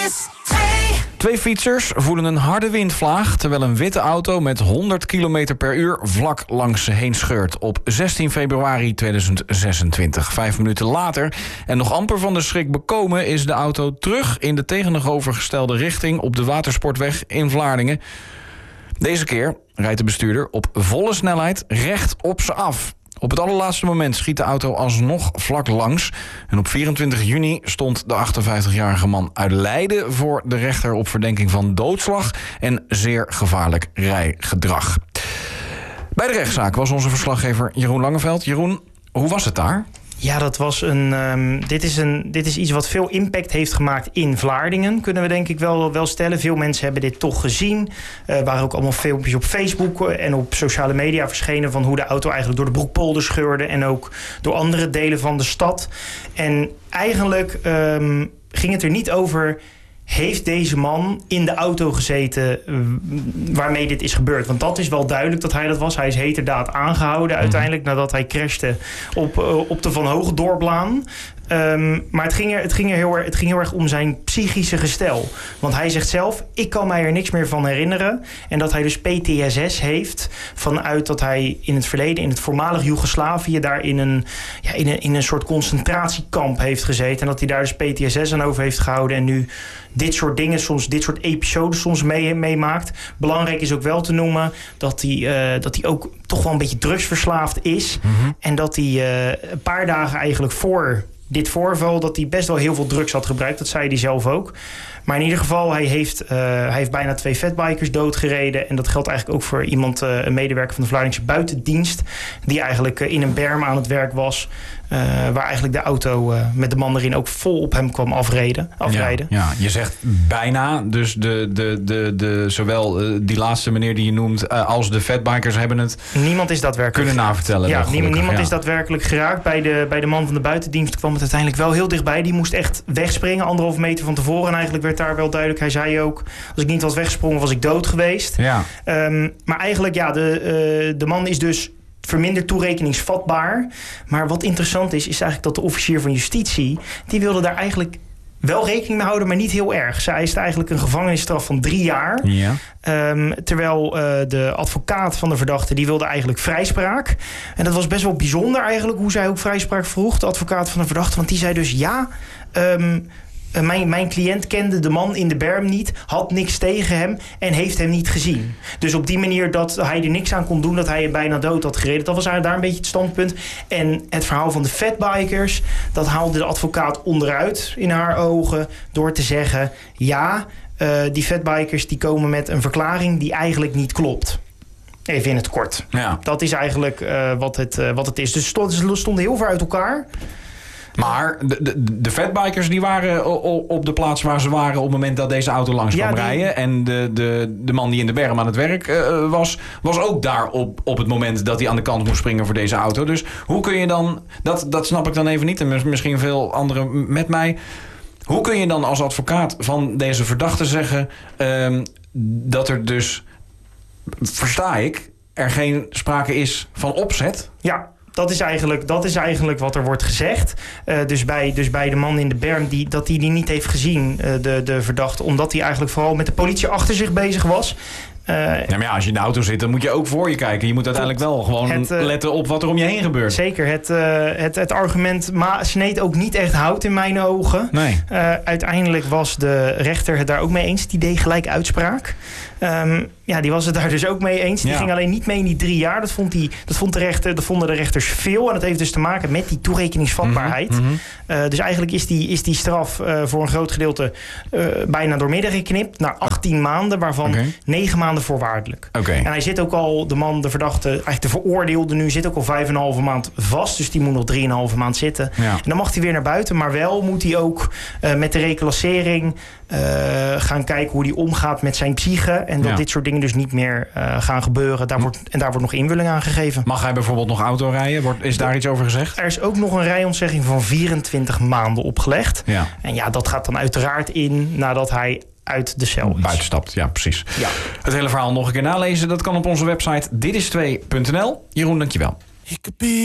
is 2. 2 fietsers voelen een harde windvlaag terwijl een witte auto met 100 km per uur vlak langs ze heen scheurt op 16 februari 2026. 5 minuten later en nog amper van de schrik bekomen is de auto terug in de tegenovergestelde richting op de Watersportweg in Vlaardingen. Deze keer rijdt de bestuurder op volle snelheid recht op ze af. Op het allerlaatste moment schiet de auto alsnog vlak langs. En op 24 juni stond de 58-jarige man uit Leiden voor de rechter op verdenking van doodslag en zeer gevaarlijk rijgedrag. Bij de rechtszaak was onze verslaggever Jeroen Langeveld. Jeroen, hoe was het daar? Ja, dat was dit is iets wat veel impact heeft gemaakt in Vlaardingen, kunnen we denk ik wel stellen. Veel mensen hebben dit toch gezien. Er waren ook allemaal filmpjes op Facebook en op sociale media verschenen van hoe de auto eigenlijk door de Broekpolder scheurde en ook door andere delen van de stad. En eigenlijk ging het er niet over, heeft deze man in de auto gezeten waarmee dit is gebeurd? Want dat is wel duidelijk dat hij dat was. Hij is heterdaad aangehouden uiteindelijk nadat hij crashte op de Van Hogendorplaan. Maar het ging heel erg om zijn psychische gestel. Want hij zegt zelf, ik kan mij er niks meer van herinneren. En dat hij dus PTSS heeft vanuit dat hij in het verleden, in het voormalig Joegoslavië, daar in een soort concentratiekamp heeft gezeten. En dat hij daar dus PTSS aan over heeft gehouden en nu dit soort dingen, dit soort episodes soms meemaakt. Belangrijk is ook wel te noemen dat hij ook toch wel een beetje drugsverslaafd is. Mm-hmm. En dat hij een paar dagen eigenlijk voor dit voorval, dat hij best wel heel veel drugs had gebruikt. Dat zei hij zelf ook. Maar in ieder geval, hij heeft bijna 2 fatbikers doodgereden. En dat geldt eigenlijk ook voor iemand, een medewerker van de Vlaardingse buitendienst, die eigenlijk in een berm aan het werk was. Waar eigenlijk de auto met de man erin ook vol op hem kwam afrijden. Ja, je zegt bijna. Dus zowel die laatste meneer die je noemt als de fatbikers hebben het niemand is daadwerkelijk kunnen navertellen. Ja, niemand is daadwerkelijk geraakt. Bij de man van de buitendienst kwam het uiteindelijk wel heel dichtbij. Die moest echt wegspringen, 1,5 meter van tevoren. En eigenlijk werd daar wel duidelijk. Hij zei ook, als ik niet was weggesprongen, was ik dood geweest. Ja. Maar eigenlijk, ja, de man is dus verminderd toerekeningsvatbaar. Maar wat interessant is eigenlijk dat de officier van justitie, die wilde daar eigenlijk wel rekening mee houden, maar niet heel erg. Zij eiste eigenlijk een gevangenisstraf van 3 jaar. Ja. Terwijl de advocaat van de verdachte, die wilde eigenlijk vrijspraak. En dat was best wel bijzonder eigenlijk, hoe zij ook vrijspraak vroeg, de advocaat van de verdachte. Want die zei dus ja, mijn cliënt kende de man in de berm niet, had niks tegen hem en heeft hem niet gezien. Dus op die manier dat hij er niks aan kon doen, dat hij bijna dood had gereden. Dat was eigenlijk daar een beetje het standpunt. En het verhaal van de fatbikers, dat haalde de advocaat onderuit in haar ogen door te zeggen, ja, die fatbikers die komen met een verklaring die eigenlijk niet klopt. Even in het kort. Ja. Dat is eigenlijk wat het is. Dus ze stonden heel ver uit elkaar. Maar de fatbikers die waren op de plaats waar ze waren op het moment dat deze auto langs kwam rijden. En de man die in de berm aan het werk was ook daar op het moment dat hij aan de kant moest springen voor deze auto. Dus hoe kun je dan, dat snap ik dan even niet en misschien veel anderen met mij. Hoe kun je dan als advocaat van deze verdachte zeggen dat er dus, versta ik, er geen sprake is van opzet? Ja. Dat is eigenlijk wat er wordt gezegd. Dus bij de man in de berm dat hij die niet heeft gezien, de verdachte, omdat hij eigenlijk vooral met de politie achter zich bezig was. Maar ja, als je in de auto zit, dan moet je ook voor je kijken. Je moet uiteindelijk wel gewoon letten op wat er om je heen gebeurt. Zeker. Het argument sneed ook niet echt hout in mijn ogen. Nee. Uiteindelijk was de rechter het daar ook mee eens. Die deed gelijk uitspraak. Die was het daar dus ook mee eens. Die ging alleen niet mee in die 3 jaar. Dat vonden de rechters veel. En dat heeft dus te maken met die toerekeningsvatbaarheid. Mm-hmm. Dus eigenlijk is die straf voor een groot gedeelte bijna doormidden geknipt. Naar 18 maanden, waarvan 9 maanden voorwaardelijk. En hij zit ook al, de verdachte, eigenlijk de veroordeelde nu, zit ook al 5,5 maand vast. Dus die moet nog 3,5 maand zitten. Ja. En dan mag hij weer naar buiten. Maar wel moet hij ook met de reclassering gaan kijken hoe hij omgaat met zijn psyche. En dat dit soort dingen dus niet meer gaan gebeuren. Daar wordt nog invulling aan gegeven. Mag hij bijvoorbeeld nog auto rijden? Is daar iets over gezegd? Er is ook nog een rijontzegging van 24 maanden opgelegd. Ja. En ja, dat gaat dan uiteraard in nadat hij uit de cel is. Buitenstapt, ja, precies. Ja. Het hele verhaal nog een keer nalezen. Dat kan op onze website ditis2.nl. Jeroen, dankjewel.